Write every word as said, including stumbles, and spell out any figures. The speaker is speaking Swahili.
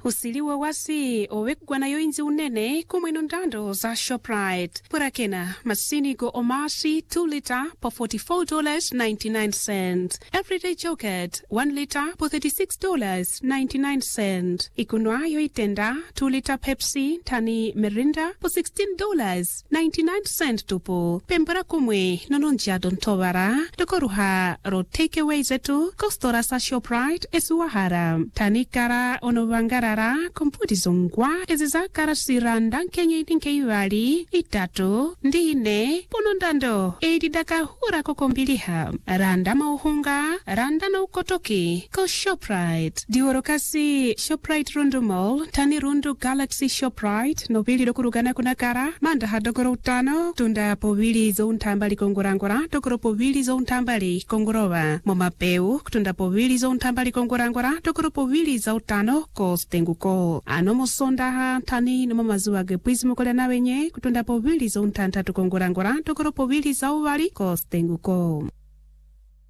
Usiliwa wasi owekwa na yoinzi unene kumweno ndando za Shoprite. Purakena masinigo omasi two liter po forty-four dollars and ninety-nine cents. Everyday yogurt one liter po thirty-six dollars and ninety-nine cents. Ikunwayo itenda two liter Pepsi tani Mirinda po sixteen dollars and ninety-nine cents tupo. Pembara kumwe nononja dontobara dokoruha ro takeaway zetu kostora sa Shoprite esuahara. Tani kara onovangara komputi zongwa ezizakara siranda kenye idinke iwali itatu ndine ponondando edidaka hura kokombiliha randa mauhunga randa na ukotoki ko Shoprite diorokasi Shoprite Rundu Mall tani Rundu Galaxy Shoprite nobili dokurugana kunakara manda hadokoro utano tunda povili zo untambali kongorangora dokoro povili zo untambali kongorova momapeu tunda povili zo untambali kongorangora dokoro povili za utano ko tenguko anomo sonda tani no mazuwa ge pwisimo kole na wenye kutunda povili za untanta tukongorangora dokoro povili za uwali ko tenguko.